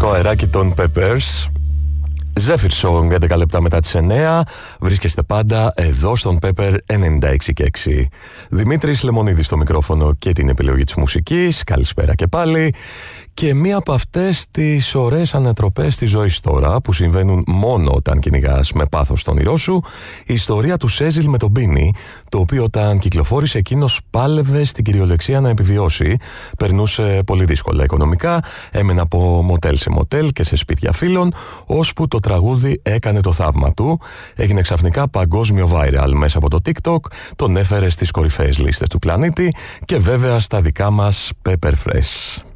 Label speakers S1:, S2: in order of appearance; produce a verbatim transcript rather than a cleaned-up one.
S1: φρέσκο αεράκι των Peppers. Zephyr Song, έντεκα λεπτά μετά τις εννέα. Βρίσκεστε πάντα εδώ στον Pepper ενενήντα έξι και έξι. Δημήτρης Λεμονίδης στο μικρόφωνο και την επιλογή της μουσικής. Καλησπέρα και πάλι. Και μία από αυτές τις ωραίες ανατροπές της ζωής τώρα, που συμβαίνουν μόνο όταν κυνηγάς με πάθος τον όνειρό σου, η ιστορία του Σέζιλ με τον Μπίνι, το οποίο όταν κυκλοφόρησε εκείνος πάλευε στην κυριολεξία να επιβιώσει, περνούσε πολύ δύσκολα οικονομικά, έμενε από μοτέλ σε μοτέλ και σε σπίτια φίλων, ώσπου το τραγούδι έκανε το θαύμα του, έγινε ξαφνικά παγκόσμιο viral μέσα από το TikTok, τον έφερε στις κορυφαίες λίστες του πλανήτη και βέβαια στα δικά μας Pepper Fresh.